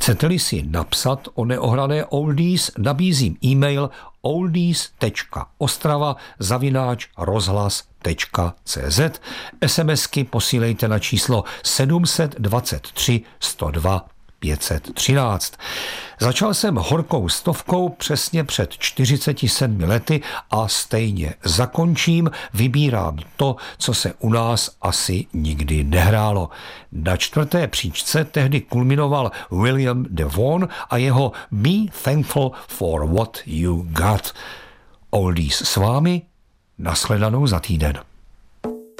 Chcete-li si napsat o neohrané oldies, nabízím e-mail oldies.ostrava@rozhlas.cz. SMSky posílejte na číslo 723 102 513. Začal jsem horkou stovkou přesně před 47 lety a stejně zakončím, vybírám to, co se u nás asi nikdy nehrálo. Na 4. příčce tehdy kulminoval William DeVaughn a jeho Be Thankful for What You Got. Oldies s vámi, nashledanou za týden.